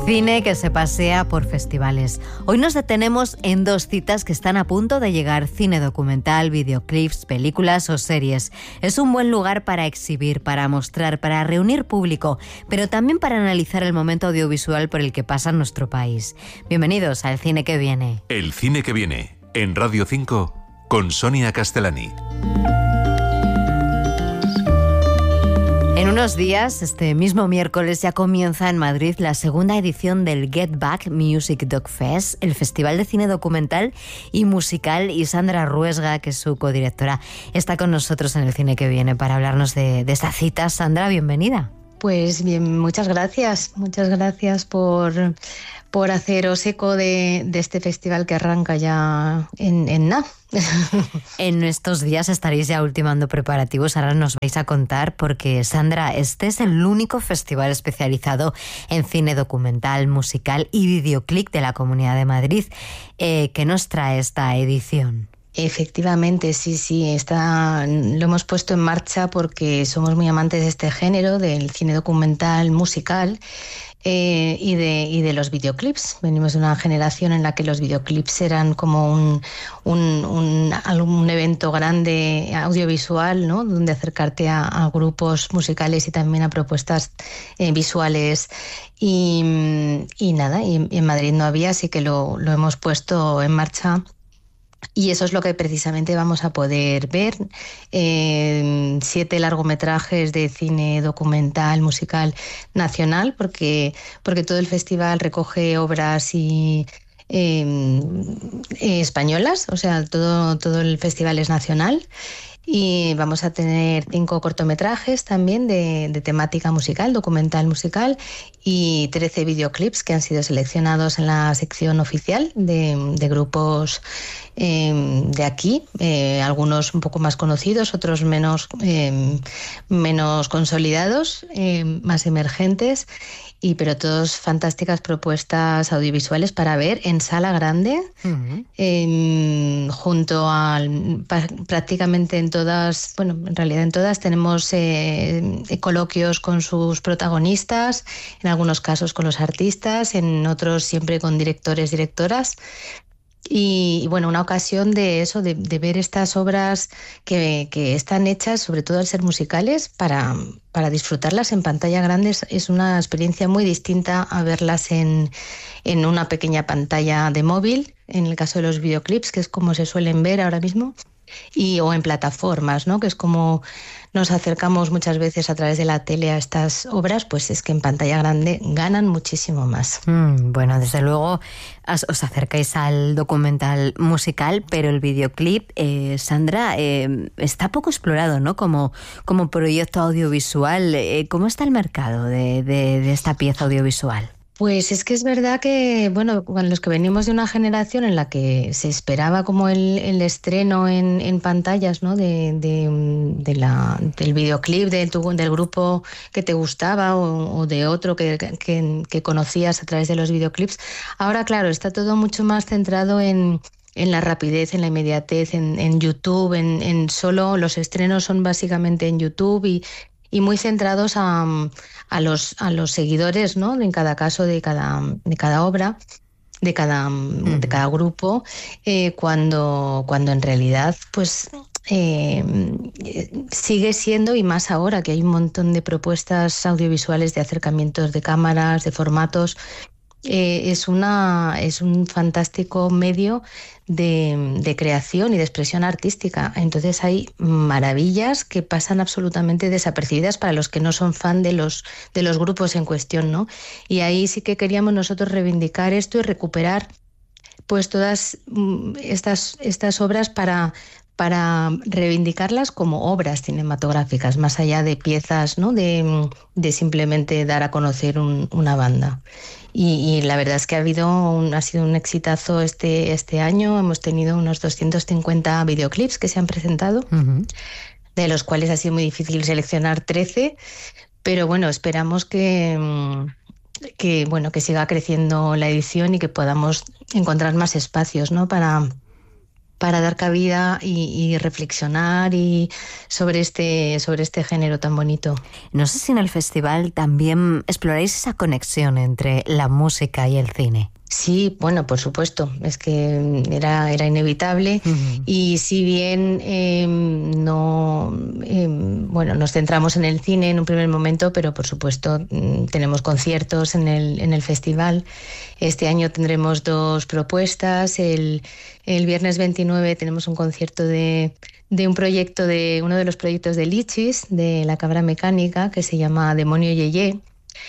Cine que se pasea por festivales. Hoy nos detenemos en dos citas que están a punto de llegar: cine documental, videoclips, películas o series. Es un buen lugar para exhibir, para mostrar, para reunir público, pero también para analizar el momento audiovisual por el que pasa nuestro país. Bienvenidos al Cine que Viene. El Cine que Viene, en Radio 5, con Sonia Castellani. En unos días, este mismo miércoles, ya comienza en Madrid la segunda edición del Get Back Music Doc Fest, el festival de cine documental y musical, y Sandra Ruesga, que es su codirectora, está con nosotros en el Cine que Viene para hablarnos de esta cita. Sandra, bienvenida. Pues bien, muchas gracias por haceros eco de este festival que arranca ya en nada. En estos días estaréis ya ultimando preparativos, ahora nos vais a contar, porque Sandra, este es el único festival especializado en cine documental, musical y videoclip de la Comunidad de Madrid. ¿Qué nos trae esta edición? Efectivamente, sí, lo hemos puesto en marcha porque somos muy amantes de este género, del cine documental musical y de los videoclips. Venimos de una generación en la que los videoclips eran como un evento grande audiovisual, ¿no? Donde acercarte a grupos musicales y también a propuestas visuales. Y en Madrid no había, así que lo hemos puesto en marcha. Y eso es lo que precisamente vamos a poder ver: 7 largometrajes de cine documental musical nacional, porque todo el festival recoge obras españolas, o sea, todo el festival es nacional. Y vamos a tener 5 cortometrajes también de temática musical, documental musical, y 13 videoclips que han sido seleccionados en la sección oficial de grupos de aquí, algunos un poco más conocidos, otros menos consolidados, más emergentes. Pero todos fantásticas propuestas audiovisuales para ver en sala grande, junto prácticamente en todas, bueno, en realidad en todas tenemos coloquios con sus protagonistas, en algunos casos con los artistas, en otros siempre con directores, directoras. Y bueno, una ocasión de eso, de ver estas obras que están hechas, sobre todo al ser musicales, para disfrutarlas en pantalla grande. Es una experiencia muy distinta a verlas en una pequeña pantalla de móvil, en el caso de los videoclips, que es como se suelen ver ahora mismo, o en plataformas, ¿no? Que es como nos acercamos muchas veces a través de la tele a estas obras. Pues es que en pantalla grande ganan muchísimo más. Bueno, desde luego os acercáis al documental musical, pero el videoclip, Sandra, está poco explorado, ¿no? Como proyecto audiovisual. ¿Cómo está el mercado de esta pieza audiovisual? Pues es que es verdad que, bueno, los que venimos de una generación en la que se esperaba como el estreno en pantallas, ¿no? del videoclip del grupo que te gustaba o de otro que conocías a través de los videoclips. Ahora, claro, está todo mucho más centrado en la rapidez, en la inmediatez, en YouTube, en solo los estrenos son básicamente en YouTube y muy centrados a los seguidores, ¿no? En cada caso de cada obra, de cada grupo, cuando en realidad pues sigue siendo, y más ahora que hay un montón de propuestas audiovisuales de acercamientos de cámaras, de formatos. Es un fantástico medio de creación y de expresión artística. Entonces hay maravillas que pasan absolutamente desapercibidas para los que no son fan de los grupos en cuestión, ¿no? Y ahí sí que queríamos nosotros reivindicar esto y recuperar pues todas estas obras para reivindicarlas como obras cinematográficas, más allá de piezas, ¿no? de simplemente dar a conocer una banda. Y la verdad es que ha sido un exitazo este año. Hemos tenido unos 250 videoclips que se han presentado, de los cuales ha sido muy difícil seleccionar 13, pero bueno, esperamos que siga creciendo la edición y que podamos encontrar más espacios, ¿no? para para dar cabida y reflexionar y sobre este género tan bonito. No sé si en el festival también exploráis esa conexión entre la música y el cine. Sí, bueno, por supuesto, es que era inevitable. Uh-huh. Y si bien nos centramos en el cine en un primer momento, pero por supuesto tenemos conciertos en el festival. Este año tendremos 2 propuestas. El viernes 29 tenemos un concierto de un proyecto uno de los proyectos de Lichis, de La Cabra Mecánica, que se llama Demonio Yeye,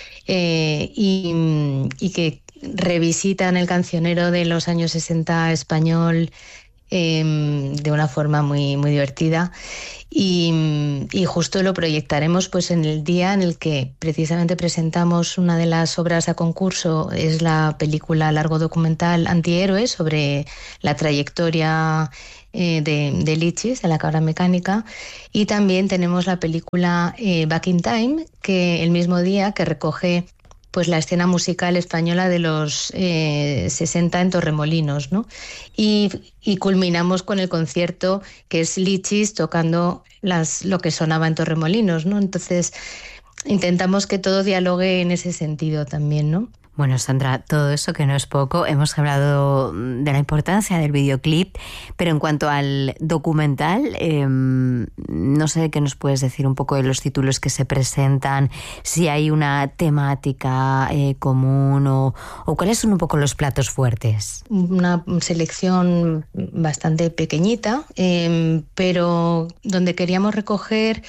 y que revisitan el cancionero de los años 60 español de una forma muy, muy divertida, y justo lo proyectaremos pues en el día en el que precisamente presentamos una de las obras a concurso. Es la película largo documental Antihéroe, sobre la trayectoria de Lichis, de La Cabra Mecánica, y también tenemos la película Back in Time, que el mismo día, que recoge pues la escena musical española de los 60 en Torremolinos, ¿no? Y culminamos con el concierto, que es Lichis tocando lo que sonaba en Torremolinos, ¿no? Entonces intentamos que todo dialogue en ese sentido también, ¿no? Bueno, Sandra, todo eso que no es poco. Hemos hablado de la importancia del videoclip, pero en cuanto al documental, no sé qué nos puedes decir un poco de los títulos que se presentan, si hay una temática común o cuáles son un poco los platos fuertes. Una selección bastante pequeñita, pero donde queríamos recoger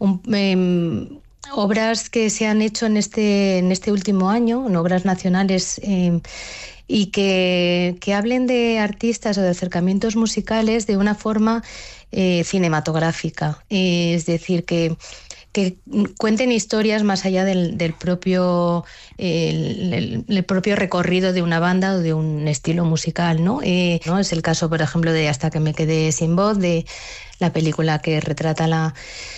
obras que se han hecho en este último año, en obras nacionales, y que hablen de artistas o de acercamientos musicales de una forma cinematográfica. Es decir, que cuenten historias más allá del propio el propio recorrido de una banda o de un estilo musical, ¿no? Es el caso, por ejemplo, de Hasta que me quedé sin voz, de la película que retrata la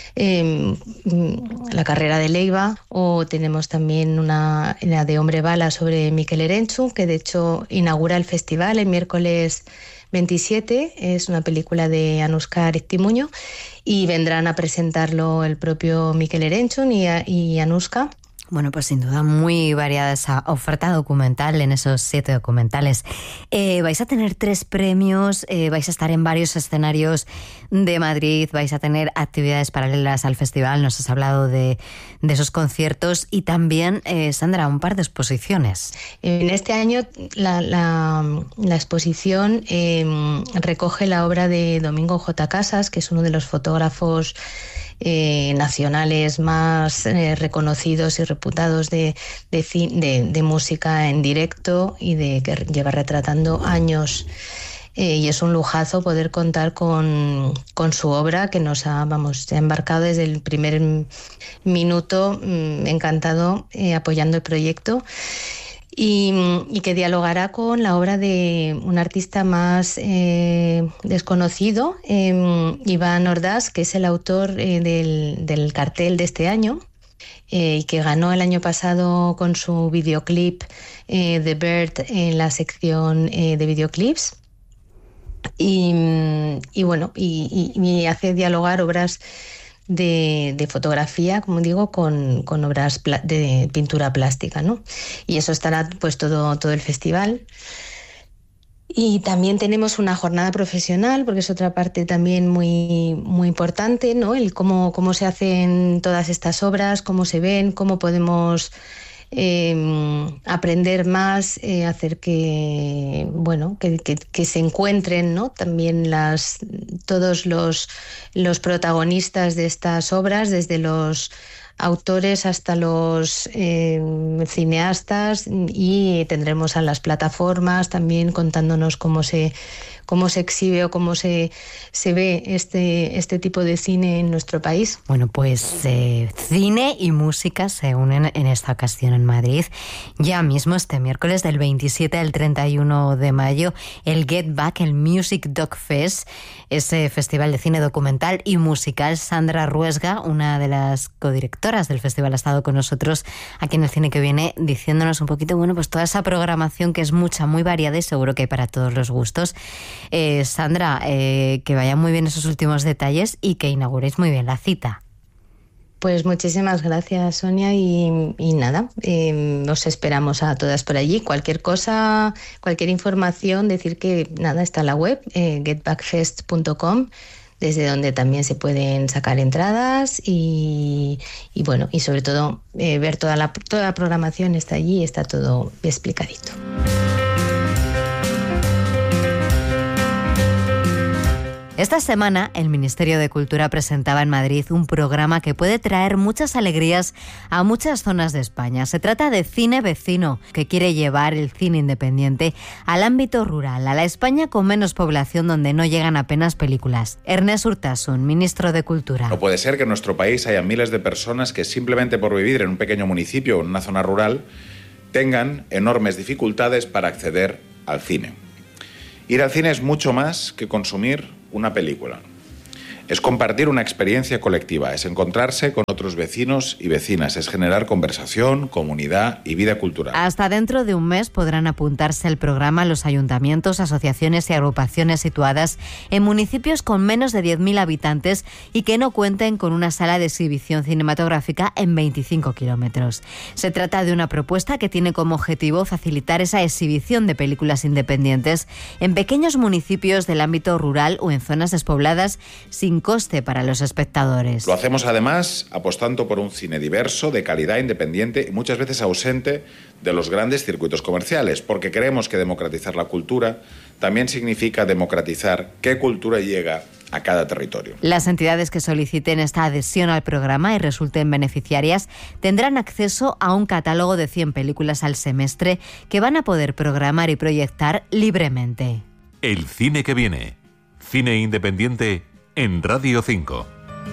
carrera de Leiva, o tenemos también la de Hombre Bala sobre Mikel Erenchun, que de hecho inaugura el festival el miércoles 27, es una película de Anuska Areztimuño, y vendrán a presentarlo el propio Mikel Erenchun y Anuska. Bueno, pues sin duda muy variada esa oferta documental en esos 7 documentales. Vais a tener 3 premios, vais a estar en varios escenarios de Madrid, vais a tener actividades paralelas al festival, nos has hablado de esos conciertos y también, Sandra, un par de exposiciones. En este año la exposición recoge la obra de Domingo J. Casas, que es uno de los fotógrafos nacionales más reconocidos y reputados de música en directo y que lleva retratando años, y es un lujazo poder contar con su obra, que nos ha embarcado desde el primer minuto, encantado, apoyando el proyecto. Y que dialogará con la obra de un artista más desconocido, Iván Ordaz, que es el autor del cartel de este año, y que ganó el año pasado con su videoclip The Bird en la sección de videoclips. Y hace dialogar obras de fotografía, como digo, con obras de pintura plástica, ¿no? Y eso estará pues todo el festival. Y también tenemos una jornada profesional, porque es otra parte también muy, muy importante, ¿no? El cómo se hacen todas estas obras, cómo se ven, cómo podemos aprender más, hacer que se encuentren, ¿no? También todos los protagonistas de estas obras, desde los autores hasta los cineastas, y tendremos a las plataformas también contándonos cómo se exhibe o cómo se ve este tipo de cine en nuestro país. Bueno, pues cine y música se unen en esta ocasión en Madrid. Ya mismo este miércoles, del 27 al 31 de mayo, el Get Back, el Music Doc Fest, ese festival de cine documental y musical. Sandra Ruesga, una de las codirectoras del festival, ha estado con nosotros aquí en El Cine que Viene, diciéndonos un poquito, bueno, pues toda esa programación que es mucha, muy variada y seguro que hay para todos los gustos. Sandra, que vayan muy bien esos últimos detalles y que inauguréis muy bien la cita. Pues muchísimas gracias, Sonia, y nada, os esperamos a todas por allí. Cualquier cosa, cualquier información, decir que nada, está en la web, getbackfest.com, desde donde también se pueden sacar entradas y bueno, y sobre todo ver toda la programación está allí, está todo explicadito. Esta semana, el Ministerio de Cultura presentaba en Madrid un programa que puede traer muchas alegrías a muchas zonas de España. Se trata de Cine Vecino, que quiere llevar el cine independiente al ámbito rural, a la España con menos población donde no llegan apenas películas. Ernest Urtasun, ministro de Cultura. No puede ser que en nuestro país haya miles de personas que simplemente por vivir en un pequeño municipio o en una zona rural tengan enormes dificultades para acceder al cine. Ir al cine es mucho más que consumir una película. Es compartir una experiencia colectiva, es encontrarse con otros vecinos y vecinas, es generar conversación, comunidad y vida cultural. Hasta dentro de un mes podrán apuntarse al programa los ayuntamientos, asociaciones y agrupaciones situadas en municipios con menos de 10.000 habitantes y que no cuenten con una sala de exhibición cinematográfica en 25 kilómetros. Se trata de una propuesta que tiene como objetivo facilitar esa exhibición de películas independientes en pequeños municipios del ámbito rural o en zonas despobladas sin coste para los espectadores. Lo hacemos además apostando por un cine diverso, de calidad, independiente y muchas veces ausente de los grandes circuitos comerciales, porque creemos que democratizar la cultura también significa democratizar qué cultura llega a cada territorio. Las entidades que soliciten esta adhesión al programa y resulten beneficiarias tendrán acceso a un catálogo de 100 películas al semestre que van a poder programar y proyectar libremente. El cine que viene. Cine independiente en Radio 5.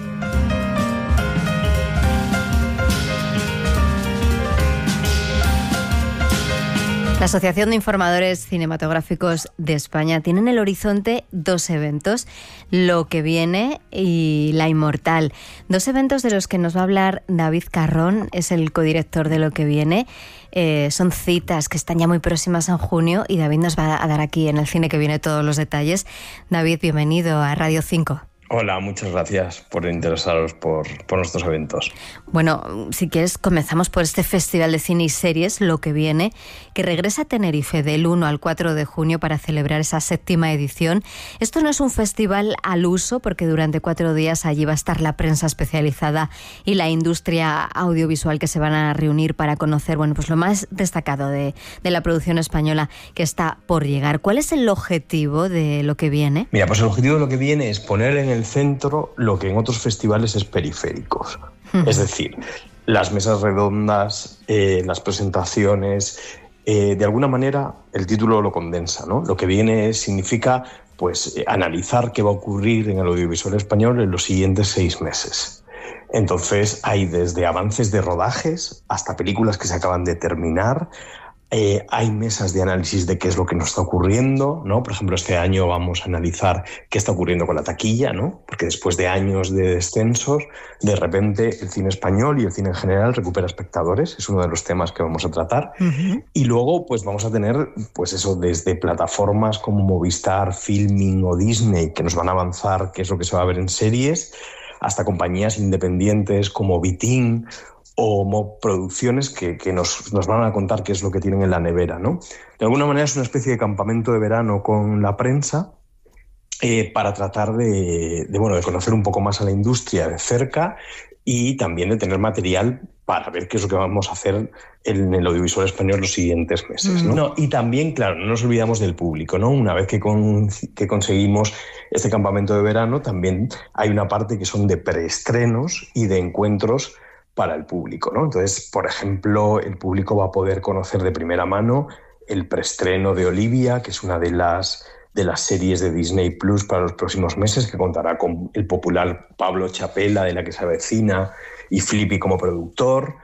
La Asociación de Informadores Cinematográficos de España tiene en el horizonte 2 eventos, Lo que viene y La Inmortal. 2 eventos de los que nos va a hablar David Carrón, es el codirector de Lo que viene. Son citas que están ya muy próximas en junio y David nos va a dar aquí en el cine que viene todos los detalles. David, bienvenido a Radio 5. Hola, muchas gracias por interesaros por nuestros eventos. Bueno, si quieres comenzamos por este Festival de Cine y Series, Lo que viene, que regresa a Tenerife del 1 al 4 de junio para celebrar esa 7ª edición. Esto no es un festival al uso porque durante 4 días allí va a estar la prensa especializada y la industria audiovisual que se van a reunir para conocer, bueno, pues lo más destacado de la producción española que está por llegar. ¿Cuál es el objetivo de Lo que viene? Mira, pues el objetivo de Lo que viene es poner en el centro lo que en otros festivales es periféricos. Es decir, las mesas redondas, las presentaciones, de alguna manera el título lo condensa, ¿no? Lo que viene significa pues analizar qué va a ocurrir en el audiovisual español en los siguientes 6 meses. Entonces hay desde avances de rodajes hasta películas que se acaban de terminar. Hay mesas de análisis de qué es lo que nos está ocurriendo, ¿no? Por ejemplo, este año vamos a analizar qué está ocurriendo con la taquilla, ¿no? Porque después de años de descensos, de repente el cine español y el cine en general recupera espectadores. Es uno de los temas que vamos a tratar. Uh-huh. Y luego, pues vamos a tener, pues eso, desde plataformas como Movistar, Filmin o Disney, que nos van a avanzar qué es lo que se va a ver en series, hasta compañías independientes como Vitin o producciones que nos van a contar qué es lo que tienen en la nevera, ¿no? De alguna manera es una especie de campamento de verano con la prensa para tratar de conocer un poco más a la industria de cerca y también de tener material para ver qué es lo que vamos a hacer en el audiovisual español los siguientes meses, ¿no? No, y también, claro, no nos olvidamos del público, ¿no? Una vez que conseguimos este campamento de verano, también hay una parte que son de preestrenos y de encuentros para el público, ¿no? Entonces, por ejemplo, el público va a poder conocer de primera mano el preestreno de Olivia, que es una de las series de Disney Plus para los próximos meses, que contará con el popular Pablo Chapela, de La que se avecina, y Flippy como productor.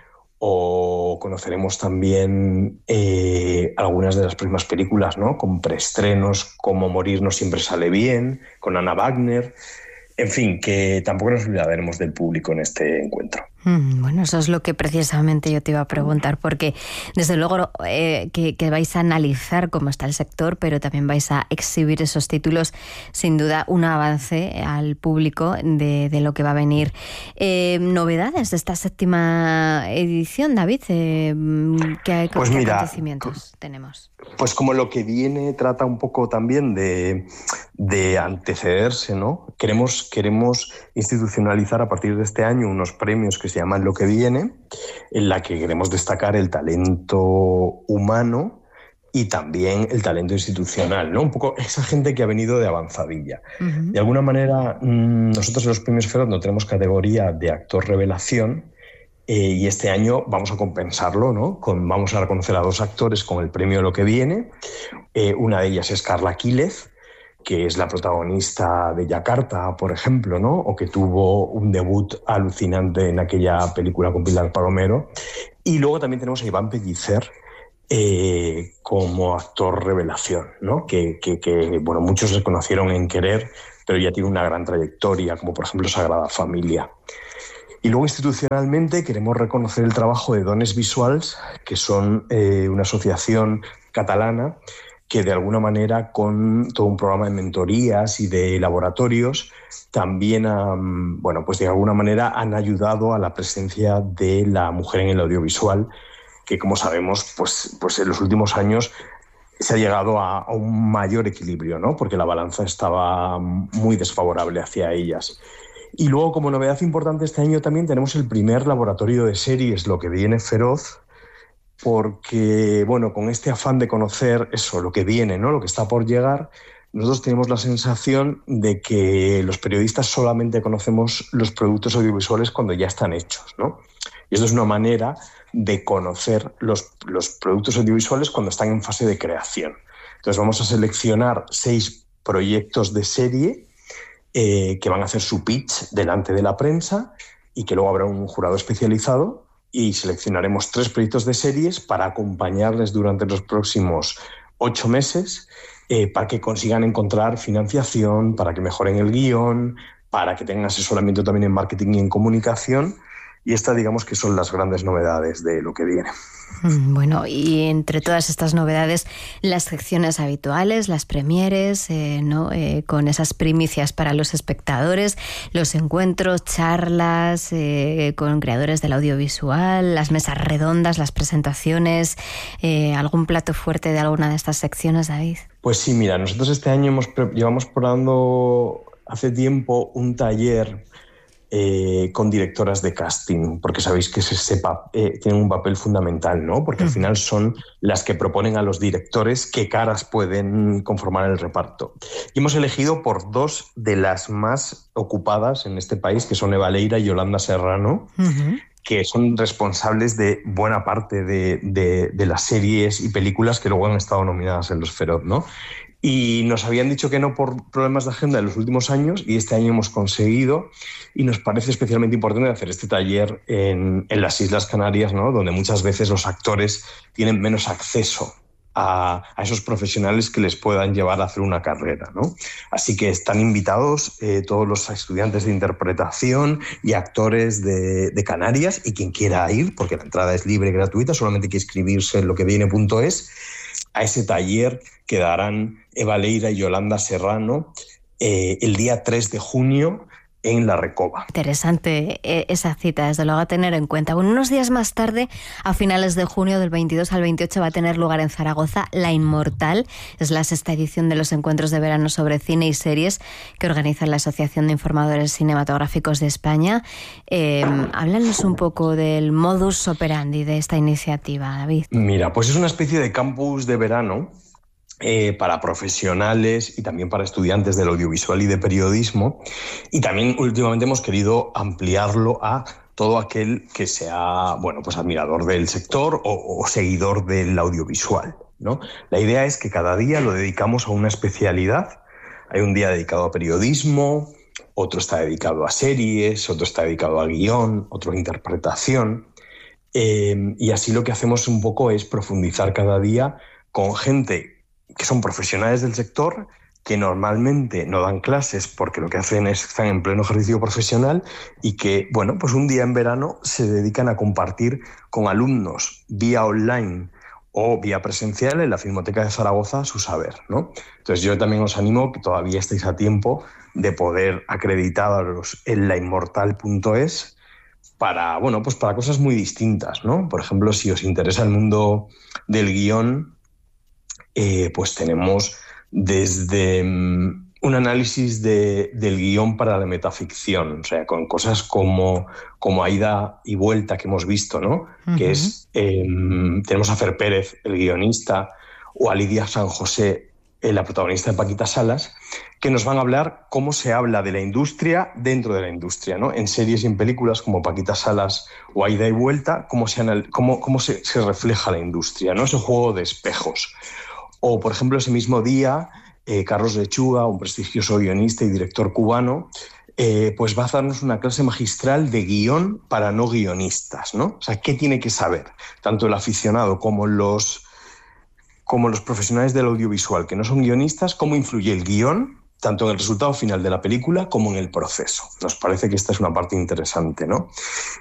O conoceremos también algunas de las próximas películas, ¿no? Con preestrenos como Morir no siempre sale bien, con Anna Wagner. En fin, que tampoco nos olvidaremos del público en este encuentro. Bueno, eso es lo que precisamente yo te iba a preguntar, porque desde luego que vais a analizar cómo está el sector, pero también vais a exhibir esos títulos, sin duda un avance al público de lo que va a venir. ¿Novedades de esta 7ª edición, David? ¿Qué acontecimientos tenemos? Pues como lo que viene trata un poco también de antecederse, ¿no? Queremos institucionalizar a partir de este año unos premios que se llaman Lo que viene, en la que queremos destacar el talento humano y también el talento institucional, ¿no? Un poco esa gente que ha venido de avanzadilla. Uh-huh. De alguna manera, nosotros en los premios Feroz no tenemos categoría de actor revelación, y este año vamos a compensarlo, ¿no? Vamos a reconocer a 2 actores con el premio Lo que viene. Una de ellas es Carla Quílez, que es la protagonista de Yakarta, por ejemplo, ¿no? O que tuvo un debut alucinante en aquella película con Pilar Palomero. Y luego también tenemos a Iván Pellicer como actor revelación, ¿no? Que bueno, muchos les conocieron en Querer, pero ya tiene una gran trayectoria, como por ejemplo Sagrada Familia. Y luego institucionalmente queremos reconocer el trabajo de Dones Visuals, que son una asociación catalana que de alguna manera, con todo un programa de mentorías y de laboratorios, también pues de alguna manera han ayudado a la presencia de la mujer en el audiovisual, que como sabemos, pues en los últimos años se ha llegado a un mayor equilibrio, ¿no? Porque la balanza estaba muy desfavorable hacia ellas. Y luego, como novedad importante este año, también tenemos el primer laboratorio de series, Lo que viene Feroz, porque, bueno, con este afán de conocer eso, lo que viene, ¿no? Lo que está por llegar, nosotros tenemos la sensación de que los periodistas solamente conocemos los productos audiovisuales cuando ya están hechos, ¿no? Y esto es una manera de conocer los productos audiovisuales cuando están en fase de creación. Entonces vamos a seleccionar 6 proyectos de serie que van a hacer su pitch delante de la prensa y que luego habrá un jurado especializado, y seleccionaremos 3 proyectos de series para acompañarles durante los próximos 8 meses para que consigan encontrar financiación, para que mejoren el guión, para que tengan asesoramiento también en marketing y en comunicación. Y estas, digamos, que son las grandes novedades de Lo que viene. Bueno, y entre todas estas novedades, las secciones habituales, las premieres, ¿no? Con esas primicias para los espectadores, los encuentros, charlas con creadores del audiovisual, las mesas redondas, las presentaciones. ¿Algún plato fuerte de alguna de estas secciones, David? Pues sí, mira, nosotros este año llevamos probando hace tiempo un taller con directoras de casting, porque sabéis que tienen un papel fundamental, ¿no? Porque al final son las que proponen a los directores qué caras pueden conformar el reparto. Y hemos elegido por 2 de las más ocupadas en este país, que son Eva Leira y Yolanda Serrano, que son responsables de buena parte de las series y películas que luego han estado nominadas en los Feroz, ¿no? Y nos habían dicho que no por problemas de agenda en los últimos años, y este año hemos conseguido, y nos parece especialmente importante hacer este taller en las Islas Canarias, ¿no? Donde muchas veces los actores tienen menos acceso a esos profesionales que les puedan llevar a hacer una carrera, ¿no? Así que están invitados todos los estudiantes de interpretación y actores de Canarias, y quien quiera ir, porque la entrada es libre y gratuita, solamente hay que inscribirse en loqueviene.es, a ese taller que darán Eva Leira y Yolanda Serrano el día 3 de junio en La Recoba. Interesante esa cita, desde luego a tener en cuenta. Bueno, unos días más tarde, a finales de junio, del 22 al 28, va a tener lugar en Zaragoza La Inmortal. Es la 6ª edición de los encuentros de verano sobre cine y series que organiza la Asociación de Informadores Cinematográficos de España. Háblanos un poco del modus operandi de esta iniciativa, David. Mira, pues es una especie de campus de verano para profesionales y también para estudiantes del audiovisual y de periodismo, y también últimamente hemos querido ampliarlo a todo aquel que sea, bueno, pues admirador del sector o seguidor del audiovisual, ¿no? La idea es que cada día lo dedicamos a una especialidad. Hay un día dedicado a periodismo, otro está dedicado a series, otro está dedicado a guión, otro a interpretación, y así lo que hacemos un poco es profundizar cada día con gente que son profesionales del sector, que normalmente no dan clases porque lo que hacen es están en pleno ejercicio profesional y que, bueno, pues un día en verano se dedican a compartir con alumnos vía online o vía presencial en la Filmoteca de Zaragoza su saber, ¿no? Entonces yo también os animo, que todavía estáis a tiempo de poder acreditaros en lainmortal.es para, bueno, pues para cosas muy distintas, ¿no? Por ejemplo, si os interesa el mundo del guión, pues tenemos desde un análisis del guión para la metaficción, o sea, con cosas como A Ida y Vuelta que hemos visto, ¿no? Uh-huh. Que es, tenemos a Fer Pérez, el guionista, o a Lidia San José, la protagonista de Paquita Salas, que nos van a hablar cómo se habla de la industria dentro de la industria, ¿no? En series y en películas como Paquita Salas o A Ida y Vuelta, cómo se refleja la industria, ¿no? Es un juego de espejos. O, por ejemplo, ese mismo día, Carlos Lechuga, un prestigioso guionista y director cubano, pues va a darnos una clase magistral de guión para no guionistas, ¿no? O sea, ¿qué tiene que saber tanto el aficionado como los profesionales del audiovisual que no son guionistas, cómo influye el guión tanto en el resultado final de la película como en el proceso? Nos parece que esta es una parte interesante, ¿no?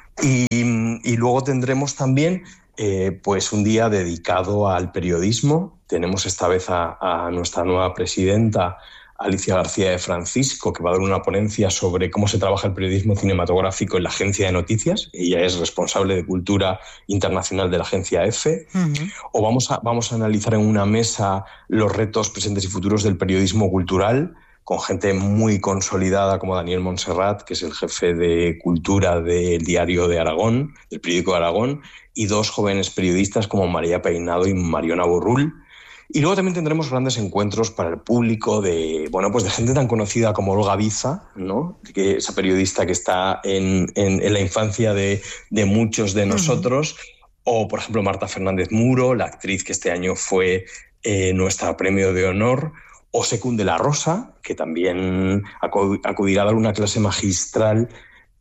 Y luego tendremos también pues un día dedicado al periodismo. Tenemos esta vez a nuestra nueva presidenta, Alicia García de Francisco, que va a dar una ponencia sobre cómo se trabaja el periodismo cinematográfico en la Agencia de Noticias. Ella es responsable de Cultura Internacional de la Agencia EFE. Uh-huh. O vamos a analizar en una mesa los retos presentes y futuros del periodismo cultural, con gente muy consolidada como Daniel Montserrat, que es el jefe de cultura del Diario de Aragón, del periódico de Aragón, y dos jóvenes periodistas como María Peinado y Mariona Borrul. Y luego también tendremos grandes encuentros para el público de gente tan conocida como Olga Biza, ¿no? Que esa periodista que está en la infancia de muchos de nosotros. Uh-huh. O, por ejemplo, Marta Fernández Muro, la actriz que este año fue nuestra premio de honor. O Secún de la Rosa, que también acudirá a dar una clase magistral,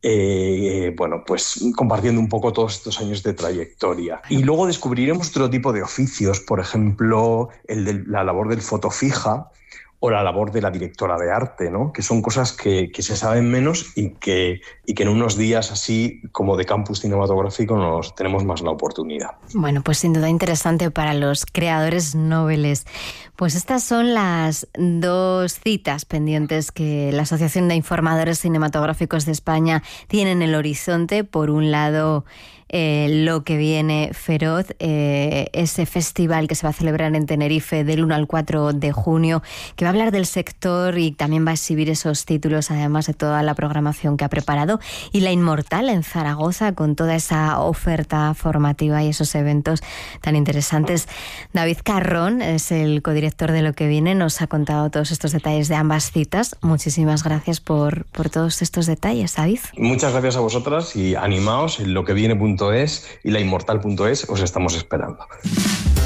pues compartiendo un poco todos estos años de trayectoria. Y luego descubriremos otro tipo de oficios, por ejemplo, el de la labor del fotofija o la labor de la directora de arte, ¿no? Que son cosas que se saben menos y que en unos días así como de campus cinematográfico nos tenemos más la oportunidad. Bueno, pues sin duda interesante para los creadores noveles. Pues estas son las dos citas pendientes que la Asociación de Informadores Cinematográficos de España tiene en el horizonte. Por un lado, Lo que viene feroz, ese festival que se va a celebrar en Tenerife del 1 al 4 de junio, que va a hablar del sector y también va a exhibir esos títulos, además de toda la programación que ha preparado. Y La Inmortal en Zaragoza, con toda esa oferta formativa y esos eventos tan interesantes. David Carrón es el codirector de Lo que viene, nos ha contado todos estos detalles de ambas citas. Muchísimas gracias por todos estos detalles, David. Muchas gracias a vosotras y animaos en loqueviene.es y lainmortal.es, os estamos esperando.